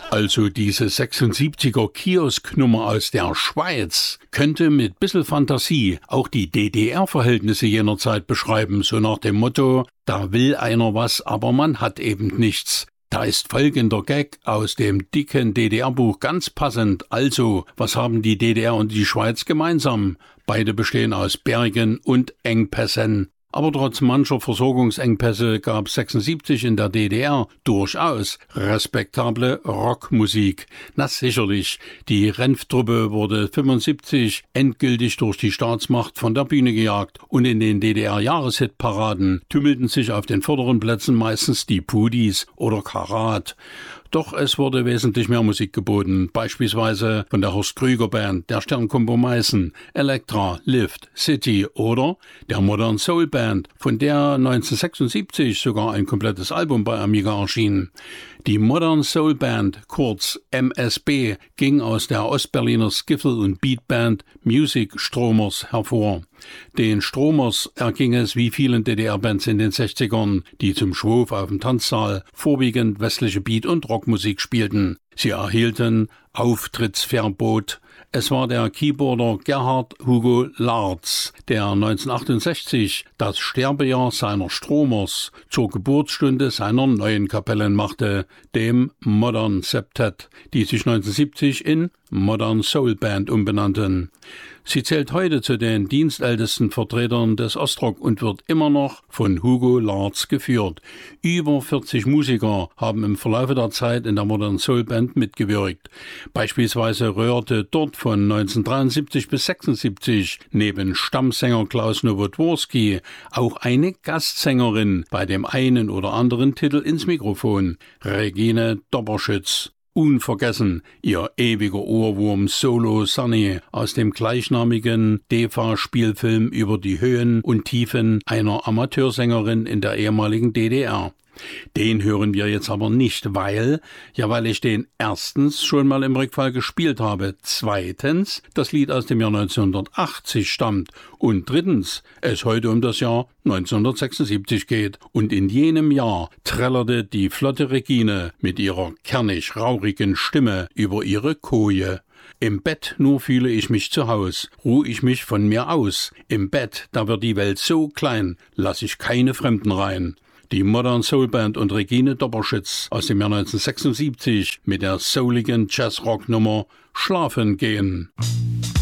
Also diese 76er Kiosknummer aus der Schweiz könnte mit bissel Fantasie auch die DDR-Verhältnisse jener Zeit beschreiben, so nach dem Motto, da will einer was, aber man hat eben nichts. Da ist folgender Gag aus dem dicken DDR-Buch ganz passend. Also, was haben die DDR und die Schweiz gemeinsam? Beide bestehen aus Bergen und Engpässen. Aber trotz mancher Versorgungsengpässe gab 76 in der DDR durchaus respektable Rockmusik. Na sicherlich, die Renftruppe wurde 75 endgültig durch die Staatsmacht von der Bühne gejagt und in den DDR-Jahreshitparaden tümmelten sich auf den vorderen Plätzen meistens die Pudis oder Karat. Doch es wurde wesentlich mehr Musik geboten, beispielsweise von der Horst Krüger Band, der Sternkombo Meißen, Elektra, Lift, City oder der Modern Soul Band, von der 1976 sogar ein komplettes Album bei Amiga erschien. Die Modern Soul Band, kurz MSB, ging aus der Ostberliner Skiffle- und Beatband Music Stromers hervor. Den Stromers erging es wie vielen DDR-Bands in den 60ern, die zum Schwurf auf dem Tanzsaal vorwiegend westliche Beat- und Rockmusik spielten. Sie erhielten Auftrittsverbot. Es war der Keyboarder Gerhard Hugo Larz, der 1968 das Sterbejahr seiner Stromers zur Geburtsstunde seiner neuen Kapellen machte, dem Modern Septet, die sich 1970 in Modern Soul Band umbenannten. Sie zählt heute zu den dienstältesten Vertretern des Ostrock und wird immer noch von Hugo Larz geführt. Über 40 Musiker haben im Verlauf der Zeit in der Modern Soul Band mitgewirkt. Beispielsweise rührte dort von 1973 bis 1976 neben Stammsänger Klaus Nowotworski auch eine Gastsängerin bei dem einen oder anderen Titel ins Mikrofon, Regine Doberschütz. Unvergessen ihr ewiger Ohrwurm Solo Sunny aus dem gleichnamigen DEFA-Spielfilm über die Höhen und Tiefen einer Amateursängerin in der ehemaligen DDR. Den hören wir jetzt aber nicht, weil ich den erstens schon mal im Rückfall gespielt habe, zweitens das Lied aus dem Jahr 1980 stammt und drittens es heute um das Jahr 1976 geht und in jenem Jahr trällerte die flotte Regine mit ihrer kernig-raurigen Stimme über ihre Koje. Im Bett nur fühle ich mich zu Haus, ruh ich mich von mir aus. Im Bett, da wird die Welt so klein, lass ich keine Fremden rein. Die Modern Soul Band und Regine Doberschütz aus dem Jahr 1976 mit der souligen Jazz-Rock-Nummer Schlafen gehen.